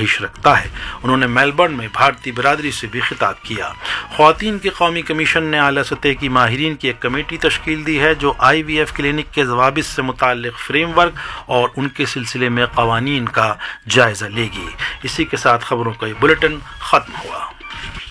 ख्वाहिश रखता है। उन्होंने मेलबर्न में भारतीय बिरादरी से भी खिताब किया। ख्वातीन के कौमी कमीशन ने आला सतह की माहिरीन की एक कमेटी तश्कील दी है जो IVF क्लिनिक के ज़वाबित से मुताल्लिक़ फ्रेमवर्क और उनके सिलसिले में क़वानीन का जायज़ा लेगी। इसी के साथ खबरों का ये बुलेटिन ख़त्म हुआ।